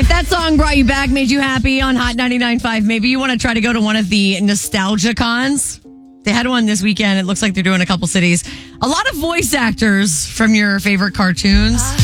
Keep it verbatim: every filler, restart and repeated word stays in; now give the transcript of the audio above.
If that song brought you back, made you happy on Hot ninety-nine point five, maybe you want to try to go to one of the nostalgia cons. They had one this weekend. It looks like they're doing a couple cities. A lot of voice actors from your favorite cartoons.